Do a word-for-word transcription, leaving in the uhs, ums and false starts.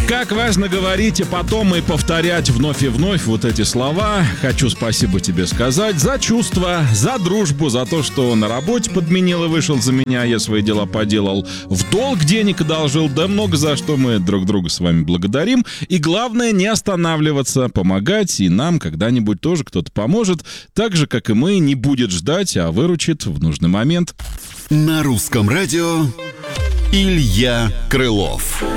Как важно говорить и потом и повторять вновь и вновь вот эти слова. Хочу спасибо тебе сказать за чувства, за дружбу, за то, что на работе подменил и вышел за меня, я свои дела поделал, в долг денег одолжил, да много за что мы друг друга с вами благодарим. И главное, не останавливаться, помогать, и нам когда-нибудь тоже кто-то поможет, так же, как и мы, не будет ждать, а выручит в нужный момент. На русском радио Илья Крылов.